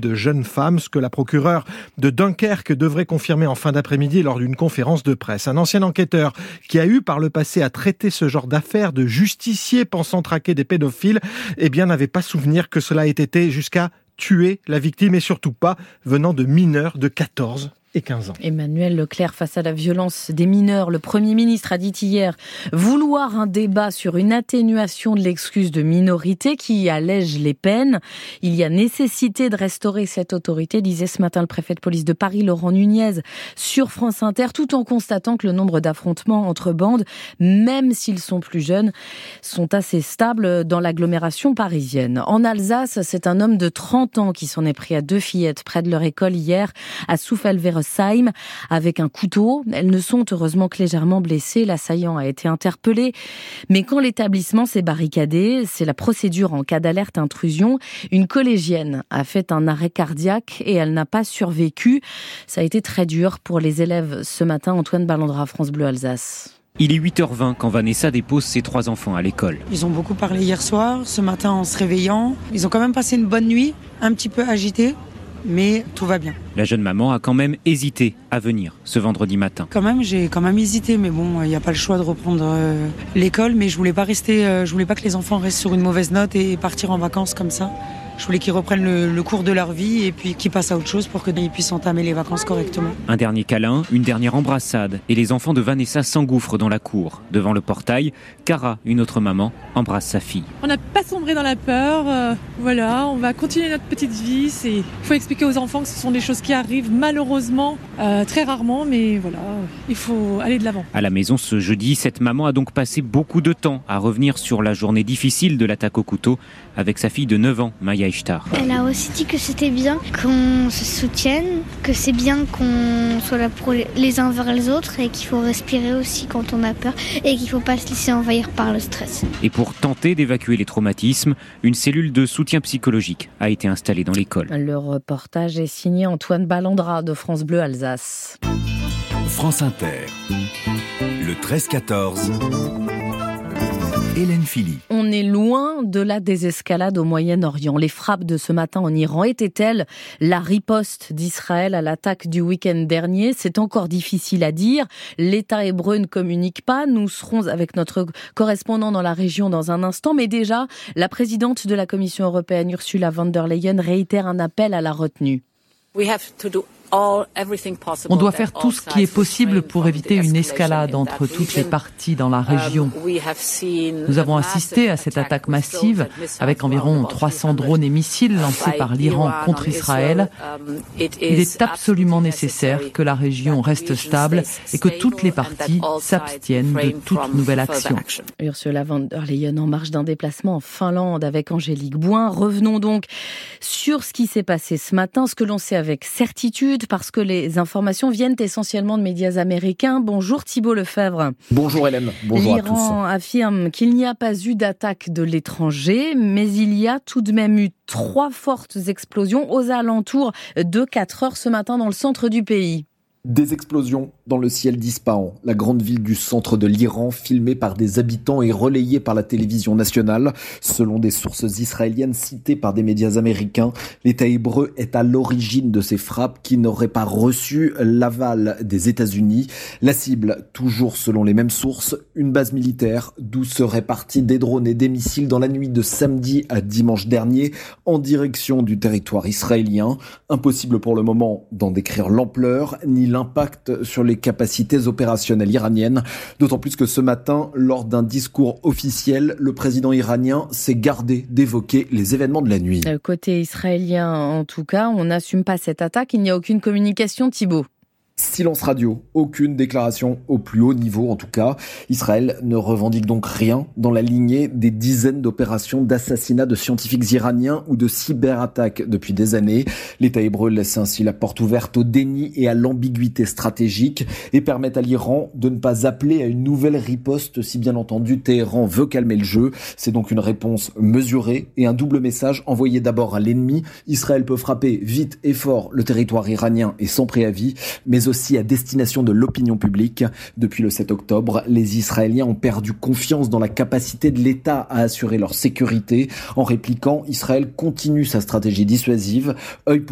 de jeunes femmes, ce que la procureure de Dunkerque devrait confirmer en fin d'après-midi lors d'une conférence de presse. Un ancien enquêteur qui a eu par le passé à traiter ce genre d'affaires de justiciers pensant traquer des pédophiles, n'avait pas souvenir que cela ait été jusqu'à tuer la victime et surtout pas venant de mineurs de 14 et 15 ans. Emmanuel Leclerc face à la violence des mineurs. Le Premier ministre a dit hier vouloir un débat sur une atténuation de l'excuse de minorité qui allège les peines. Il y a nécessité de restaurer cette autorité, disait ce matin le préfet de police de Paris, Laurent Nunez, sur France Inter, tout en constatant que le nombre d'affrontements entre bandes, même s'ils sont plus jeunes, sont assez stables dans l'agglomération parisienne. En Alsace, c'est un homme de 30 ans qui s'en est pris à 2 fillettes près de leur école hier, à Souffel-Veresheim, avec un couteau. Elles ne sont heureusement que légèrement blessées. L'assaillant a été interpellé. Mais quand l'établissement s'est barricadé, c'est la procédure en cas d'alerte intrusion. Une collégienne a fait un arrêt cardiaque et elle n'a pas survécu. Ça a été très dur pour les élèves ce matin. Antoine Ballandra, France Bleu Alsace. Il est 8h20 quand Vanessa dépose ses 3 enfants à l'école. Ils ont beaucoup parlé hier soir, ce matin en se réveillant. Ils ont quand même passé une bonne nuit, un petit peu agités. Mais tout va bien. La jeune maman a quand même hésité à venir ce vendredi matin. J'ai hésité, mais bon, il n'y a pas le choix de reprendre l'école. Mais je voulais pas que les enfants restent sur une mauvaise note et partir en vacances comme ça. Je voulais qu'ils reprennent le cours de leur vie et puis qu'ils passent à autre chose pour qu'ils puissent entamer les vacances correctement. Un dernier câlin, une dernière embrassade et les enfants de Vanessa s'engouffrent dans la cour. Devant le portail, Cara, une autre maman, embrasse sa fille. On n'a pas sombré dans la peur, on va continuer notre petite vie. Il faut expliquer aux enfants que ce sont des choses qui arrivent malheureusement, très rarement, mais voilà, il faut aller de l'avant. À la maison ce jeudi, cette maman a donc passé beaucoup de temps à revenir sur la journée difficile de l'attaque au couteau avec sa fille de 9 ans, Maya Ishtar. Elle a aussi dit que c'était bien qu'on se soutienne, que c'est bien qu'on soit là pour les uns vers les autres et qu'il faut respirer aussi quand on a peur et qu'il ne faut pas se laisser envahir par le stress. Et pour tenter d'évacuer les traumatismes, une cellule de soutien psychologique a été installée dans l'école. Le reportage est signé Antoine Ballandra de France Bleu Alsace. France Inter, le 13-14. Hélène Philly. On est loin de la désescalade au Moyen-Orient. Les frappes de ce matin en Iran étaient-elles la riposte d'Israël à l'attaque du week-end dernier? C'est encore difficile à dire. L'État hébreu ne communique pas. Nous serons avec notre correspondant dans la région dans un instant. Mais déjà, la présidente de la Commission européenne, Ursula von der Leyen, réitère un appel à la retenue. On doit faire tout ce qui est possible pour éviter une escalade entre toutes les parties dans la région. Nous avons assisté à cette attaque massive avec environ 300 drones et missiles lancés par l'Iran contre Israël. Il est absolument nécessaire que la région reste stable et que toutes les parties s'abstiennent de toute nouvelle action. Ursula von der Leyen en marge d'un déplacement en Finlande avec Angélique Boin. Revenons donc sur ce qui s'est passé ce matin, ce que l'on sait avec certitude, parce que les informations viennent essentiellement de médias américains. Bonjour Thibault Lefebvre. Bonjour Hélène, bonjour à tous. L'Iran affirme qu'il n'y a pas eu d'attaque de l'étranger, mais il y a tout de même eu 3 fortes explosions aux alentours de 4 heures ce matin dans le centre du pays. Des explosions dans le ciel d'Ispahan, la grande ville du centre de l'Iran, filmée par des habitants et relayée par la télévision nationale. Selon des sources israéliennes citées par des médias américains, l'État hébreu est à l'origine de ces frappes qui n'auraient pas reçu l'aval des États-Unis. La cible, toujours selon les mêmes sources, une base militaire d'où seraient partis des drones et des missiles dans la nuit de samedi à dimanche dernier en direction du territoire israélien. Impossible pour le moment d'en décrire l'ampleur ni l'impact sur les capacités opérationnelles iraniennes. D'autant plus que ce matin, lors d'un discours officiel, le président iranien s'est gardé d'évoquer les événements de la nuit. Côté israélien, en tout cas, on n'assume pas cette attaque. Il n'y a aucune communication, Thibault. Silence radio, aucune déclaration au plus haut niveau en tout cas. Israël ne revendique donc rien dans la lignée des dizaines d'opérations d'assassinat de scientifiques iraniens ou de cyberattaques depuis des années. L'État hébreu laisse ainsi la porte ouverte au déni et à l'ambiguïté stratégique et permet à l'Iran de ne pas appeler à une nouvelle riposte si bien entendu Téhéran veut calmer le jeu. C'est donc une réponse mesurée et un double message envoyé d'abord à l'ennemi. Israël peut frapper vite et fort le territoire iranien et sans préavis, mais aussi à destination de l'opinion publique. Depuis le 7 octobre, les Israéliens ont perdu confiance dans la capacité de l'État à assurer leur sécurité. En répliquant, Israël continue sa stratégie dissuasive, œil pour